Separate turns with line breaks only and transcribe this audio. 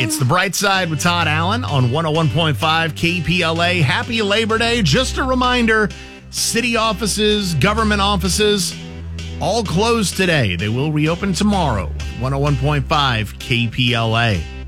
It's The Bright Side with Todd Allen on 101.5 KPLA. Happy Labor Day. Just a reminder, city offices, government offices, all closed today. They will reopen tomorrow. 101.5 KPLA.